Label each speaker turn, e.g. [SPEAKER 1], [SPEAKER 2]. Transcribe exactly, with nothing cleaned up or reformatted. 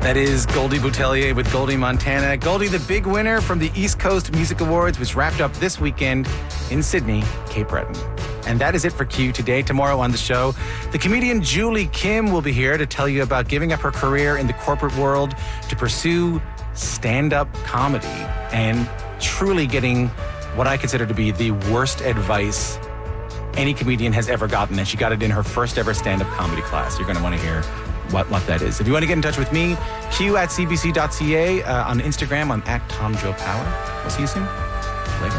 [SPEAKER 1] That is Goldie Boutelier with Goldie Montana. Goldie, the big winner from the East Coast Music Awards, which wrapped up this weekend in Sydney, Cape Breton. And that is it for Q today. Tomorrow on the show, the comedian Julie Kim will be here to tell you about giving up her career in the corporate world to pursue stand-up comedy and truly getting what I consider to be the worst advice any comedian has ever gotten. And she got it in her first ever stand-up comedy class. You're going to want to hear what, what that is. If you want to get in touch with me, Q at C B C dot C A. Uh, on Instagram, I'm at Tom Joe Power. We'll see you soon.